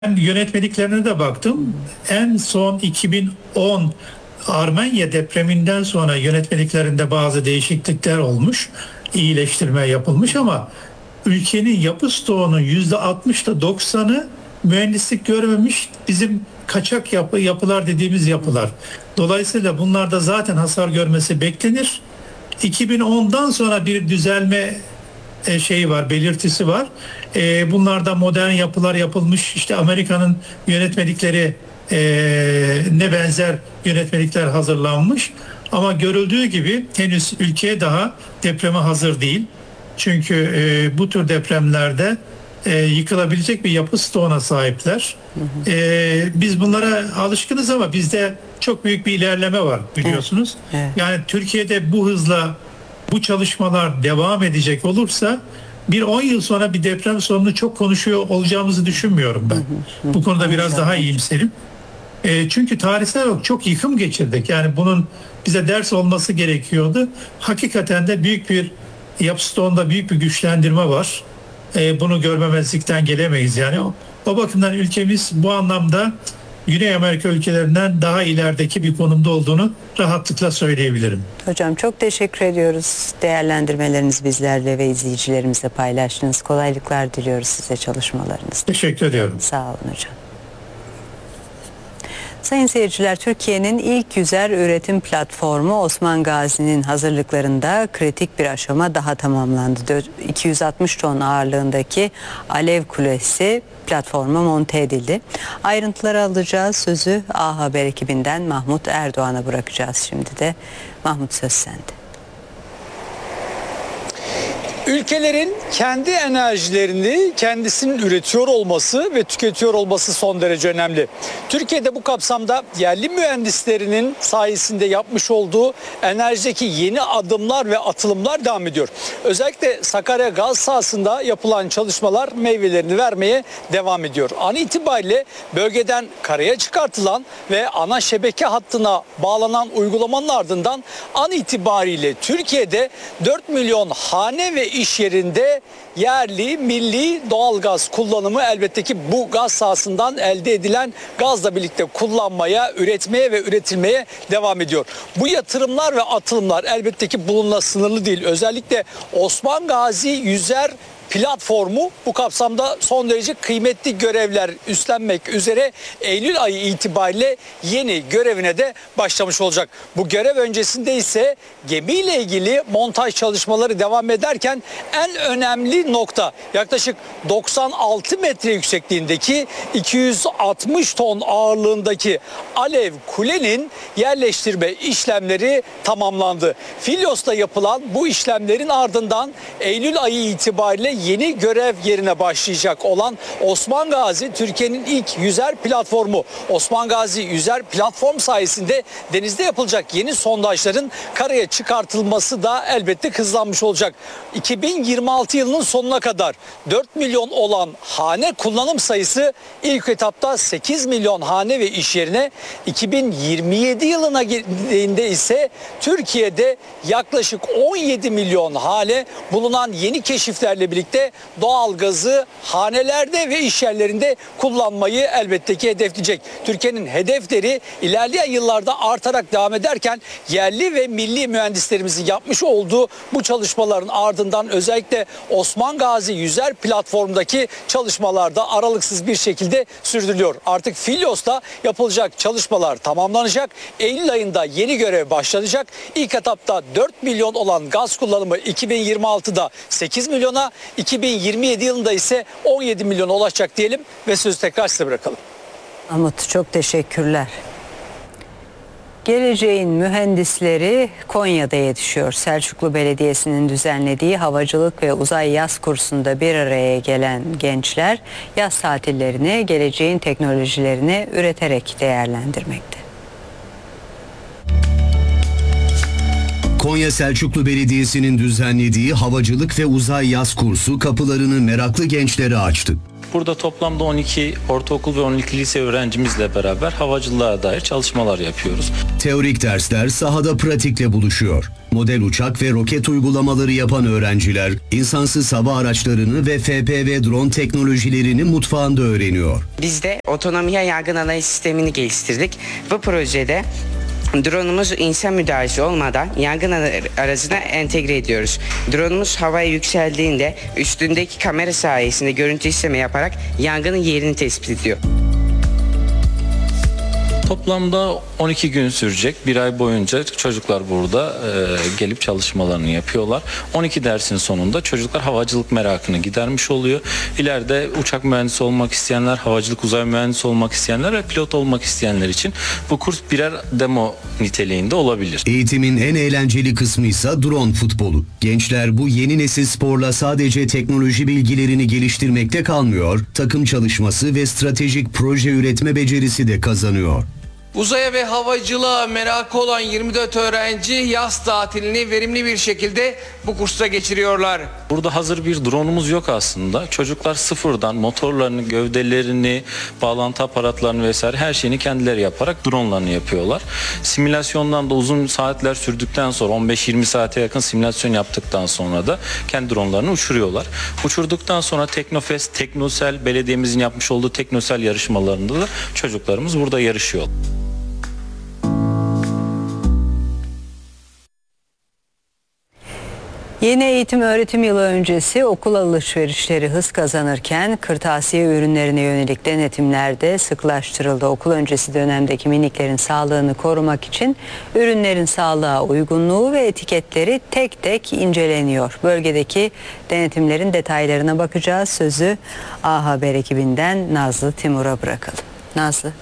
Ben yönetmeliklerine de baktım. En son 2010 Armenya depreminden sonra yönetmeliklerinde bazı değişiklikler olmuş, iyileştirme yapılmış ama ülkenin yapı stoğunun %60'da 90'ı mühendislik görmemiş bizim kaçak yapılar dediğimiz yapılar. Dolayısıyla bunlarda zaten hasar görmesi beklenir. 2010'dan sonra bir düzelme şeyi var, belirtisi var. Bunlarda modern yapılar yapılmış. İşte Amerika'nın yönetmelikleri ne benzer yönetmelikler hazırlanmış. Ama görüldüğü gibi henüz ülke daha depreme hazır değil. Çünkü bu tür depremlerde yıkılabilecek bir yapı stoğuna sahipler. Biz bunlara alışkınız ama bizde çok büyük bir ilerleme var biliyorsunuz. Evet. Yani Türkiye'de bu hızla bu çalışmalar devam edecek olursa bir 10 yıl sonra bir deprem sorununu çok konuşuyor olacağımızı düşünmüyorum ben. Bu konuda biraz daha iyimserim. Çünkü tarihsel olarak çok yıkım geçirdik. Yani bunun bize ders olması gerekiyordu. Hakikaten de büyük bir yapı stoğunda büyük bir güçlendirme var. Bunu görmemezlikten gelemeyiz yani. O bakımdan ülkemiz bu anlamda Güney Amerika ülkelerinden daha ilerideki bir konumda olduğunu rahatlıkla söyleyebilirim. Hocam çok teşekkür ediyoruz. Değerlendirmelerinizi bizlerle ve izleyicilerimizle paylaştınız. Kolaylıklar diliyoruz size çalışmalarınızda. Teşekkür ediyorum. Sağ olun hocam. Sayın seyirciler, Türkiye'nin ilk yüzer üretim platformu Osman Gazi'nin hazırlıklarında kritik bir aşama daha tamamlandı. 260 ton ağırlığındaki Alev Kulesi platforma monte edildi. Ayrıntıları alacağız. Sözü A Haber ekibinden Mahmut Erdoğan'a bırakacağız şimdi de. Mahmut, söz sende. Ülkelerin kendi enerjilerini kendisinin üretiyor olması ve tüketiyor olması son derece önemli. Türkiye'de bu kapsamda yerli mühendislerinin sayesinde yapmış olduğu enerjideki yeni adımlar ve atılımlar devam ediyor. Özellikle Sakarya gaz sahasında yapılan çalışmalar meyvelerini vermeye devam ediyor. An itibariyle bölgeden karaya çıkartılan ve ana şebeke hattına bağlanan uygulamanın ardından an itibariyle Türkiye'de 4 milyon hane ve iş yerinde yerli, milli doğalgaz kullanımı elbette ki bu gaz sahasından elde edilen gazla birlikte kullanmaya, üretmeye ve üretilmeye devam ediyor. Bu yatırımlar ve atılımlar elbette ki bununla sınırlı değil. Özellikle Osman Gazi Yüzer platformu bu kapsamda son derece kıymetli görevler üstlenmek üzere Eylül ayı itibariyle yeni görevine de başlamış olacak. Bu görev öncesinde ise gemiyle ilgili montaj çalışmaları devam ederken en önemli nokta yaklaşık 96 metre yüksekliğindeki 260 ton ağırlığındaki Alev Kule'nin yerleştirme işlemleri tamamlandı. Filyos'ta yapılan bu işlemlerin ardından Eylül ayı itibariyle yeni görev yerine başlayacak olan Osman Gazi Türkiye'nin ilk yüzer platformu. Osman Gazi yüzer platform sayesinde denizde yapılacak yeni sondajların karaya çıkartılması da elbette hızlanmış olacak. 2026 yılının sonuna kadar 4 milyon olan hane kullanım sayısı ilk etapta 8 milyon hane ve iş yerine, 2027 yılına geldiğinde ise Türkiye'de yaklaşık 17 milyon hane bulunan yeni keşiflerle birlikte doğalgazı hanelerde ve iş yerlerinde kullanmayı elbette ki hedefleyecek. Türkiye'nin hedefleri ilerleyen yıllarda artarak devam ederken yerli ve milli mühendislerimizin yapmış olduğu bu çalışmaların ardından özellikle Osman Gazi Yüzer platformdaki çalışmalarda aralıksız bir şekilde sürdürülüyor. Artık Filyos'ta yapılacak çalışmalar tamamlanacak. Eylül ayında yeni görev başlanacak. İlk etapta 4 milyon olan gaz kullanımı 2026'da 8 milyona, 2027 yılında ise 17 milyona ulaşacak diyelim ve sözü tekrar size bırakalım. Mahmut, çok teşekkürler. Geleceğin mühendisleri Konya'da yetişiyor. Selçuklu Belediyesi'nin düzenlediği havacılık ve uzay yaz kursunda bir araya gelen gençler yaz tatillerini geleceğin teknolojilerini üreterek değerlendirmekte. Konya Selçuklu Belediyesi'nin düzenlediği havacılık ve uzay yaz kursu kapılarını meraklı gençlere açtı. Burada toplamda 12 ortaokul ve 12 lise öğrencimizle beraber havacılığa dair çalışmalar yapıyoruz. Teorik dersler sahada pratikle buluşuyor. Model uçak ve roket uygulamaları yapan öğrenciler, insansız hava araçlarını ve FPV drone teknolojilerini mutfağında öğreniyor. Biz de otonomiye yangın alayı sistemini geliştirdik. Bu projede drone'umuz insan müdahalesi olmadan yangın aracına entegre ediyoruz. Drone'umuz havaya yükseldiğinde üstündeki kamera sayesinde görüntü işleme yaparak yangının yerini tespit ediyor. Toplamda 12 gün sürecek. Bir ay boyunca çocuklar burada gelip çalışmalarını yapıyorlar. 12 dersin sonunda çocuklar havacılık merakını gidermiş oluyor. İleride uçak mühendisi olmak isteyenler, havacılık uzay mühendisi olmak isteyenler ve pilot olmak isteyenler için bu kurs birer demo niteliğinde olabilir. Eğitimin en eğlenceli kısmı ise drone futbolu. Gençler bu yeni nesil sporla sadece teknoloji bilgilerini geliştirmekte kalmıyor, takım çalışması ve stratejik proje üretme becerisi de kazanıyor. Uzaya ve havacılığa merakı olan 24 öğrenci yaz tatilini verimli bir şekilde bu kursta geçiriyorlar. Burada hazır bir drone'umuz yok aslında. Çocuklar sıfırdan motorlarını, gövdelerini, bağlantı aparatlarını vesaire her şeyini kendileri yaparak drone'larını yapıyorlar. Simülasyondan da uzun saatler sürdükten sonra 15-20 saate yakın simülasyon yaptıktan sonra da kendi drone'larını uçuruyorlar. Uçurduktan sonra Teknofest, Teknosel, belediyemizin yapmış olduğu Teknosel yarışmalarında da çocuklarımız burada yarışıyor. Yeni eğitim öğretim yılı öncesi okul alışverişleri hız kazanırken kırtasiye ürünlerine yönelik denetimler de sıklaştırıldı. Okul öncesi dönemdeki miniklerin sağlığını korumak için ürünlerin sağlığa uygunluğu ve etiketleri tek tek inceleniyor. Bölgedeki denetimlerin detaylarına bakacağız. Sözü A Haber ekibinden Nazlı Timur'a bırakalım. Nazlı.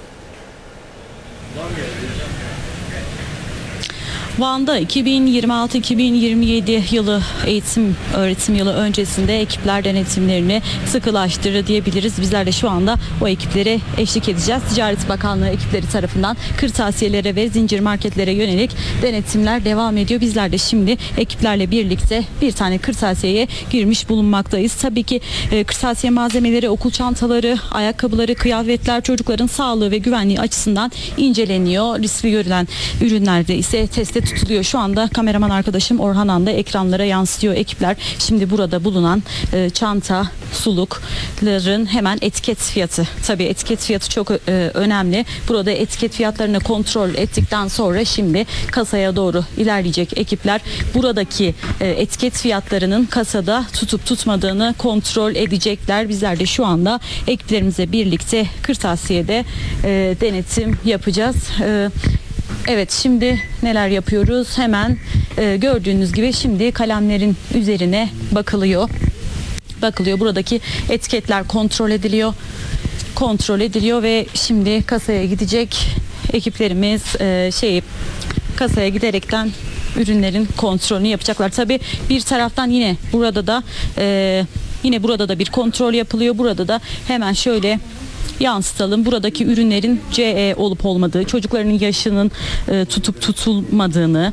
Van'da 2026-2027 yılı eğitim öğretim yılı öncesinde ekipler denetimlerini sıkılaştırır diyebiliriz. Bizler de şu anda o ekiplere eşlik edeceğiz. Ticaret Bakanlığı ekipleri tarafından kırtasiyelere ve zincir marketlere yönelik denetimler devam ediyor. Bizler de şimdi ekiplerle birlikte bir tane kırtasiyeye girmiş bulunmaktayız. Tabii ki kırtasiye malzemeleri, okul çantaları, ayakkabıları, kıyafetler çocukların sağlığı ve güvenliği açısından inceleniyor. Riskli görülen ürünlerde ise teste tutuluyor. Şu anda kameraman arkadaşım Orhan da ekranlara yansıtıyor. Ekipler şimdi burada bulunan çanta, sulukların hemen etiket fiyatı. Tabii etiket fiyatı çok önemli. Burada etiket fiyatlarını kontrol ettikten sonra şimdi kasaya doğru ilerleyecek ekipler buradaki etiket fiyatlarının kasada tutup tutmadığını kontrol edecekler. Bizler de şu anda ekiplerimizle birlikte kırtasiyede denetim yapacağız. Evet, şimdi neler yapıyoruz? Hemen gördüğünüz gibi şimdi kalemlerin üzerine bakılıyor. Buradaki etiketler kontrol ediliyor ve şimdi kasaya gidecek ekiplerimiz kasaya giderekten ürünlerin kontrolünü yapacaklar. Tabii bir taraftan yine burada da bir kontrol yapılıyor. Burada da hemen şöyle yansıtalım. Buradaki ürünlerin CE olup olmadığı, çocukların yaşının tutup tutulmadığını,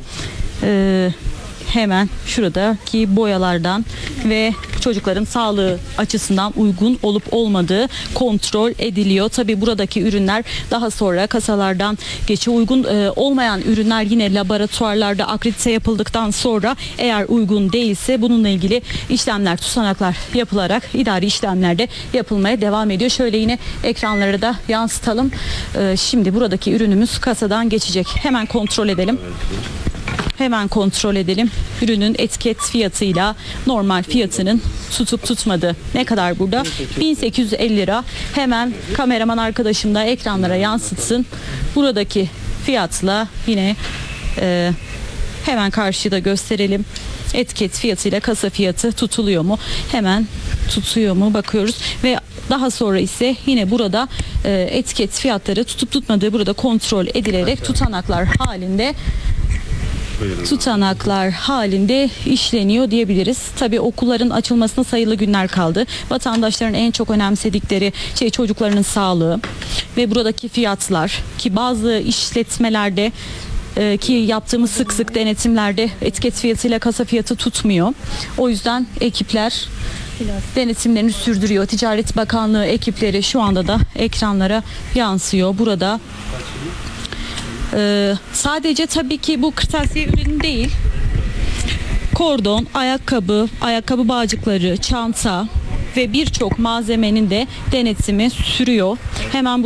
hemen şuradaki boyalardan ve çocukların sağlığı açısından uygun olup olmadığı kontrol ediliyor. Tabii buradaki ürünler daha sonra kasalardan geçiyor. Uygun olmayan ürünler yine laboratuvarlarda akredite yapıldıktan sonra eğer uygun değilse bununla ilgili işlemler, tutanaklar yapılarak idari işlemlerde yapılmaya devam ediyor. Şöyle yine ekranlara da yansıtalım. Şimdi buradaki ürünümüz kasadan geçecek. Hemen kontrol edelim. Ürünün etiket fiyatıyla normal fiyatının tutup tutmadığı ne kadar burada? 1850 lira. Hemen kameraman arkadaşım da ekranlara yansıtsın. Buradaki fiyatla yine hemen karşıda gösterelim. Etiket fiyatıyla kasa fiyatı tutuluyor mu? Hemen tutuyor mu? Bakıyoruz ve daha sonra ise yine burada etiket fiyatları tutup tutmadığı burada kontrol edilerek tutanaklar halinde işleniyor diyebiliriz. Tabii okulların açılmasına sayılı günler kaldı. Vatandaşların en çok önemsedikleri çocuklarının sağlığı ve buradaki fiyatlar ki bazı işletmelerde ki yaptığımız sık denetimlerde etiket fiyatıyla kasa fiyatı tutmuyor. O yüzden ekipler denetimlerini sürdürüyor. Ticaret Bakanlığı ekipleri şu anda da ekranlara yansıyor. Burada sadece tabii ki bu kırtasiye ürünü değil. Kordon, ayakkabı bağcıkları, çanta ve birçok malzemenin de denetimi sürüyor. Hemen